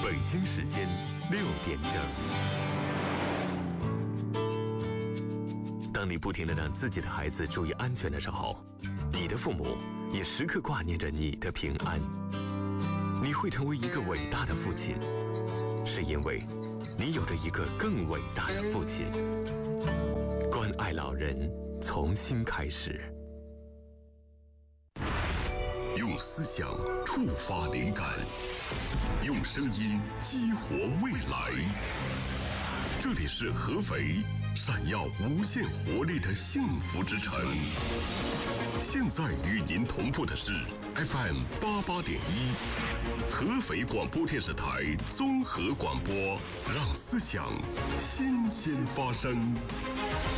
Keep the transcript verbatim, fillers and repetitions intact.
北京时间六点整。当你不停地让自己的孩子注意安全的时候，你的父母也时刻挂念着你的平安。你会成为一个伟大的父亲，是因为你有着一个更伟大的父亲。关爱老人，从新开始。 用思想触发灵感，用声音激活未来。这里是合肥，闪耀无限活力的幸福之城。现在与您同步的是 F M 八八点一，合肥广播电视台综合广播，让思想新鲜发生。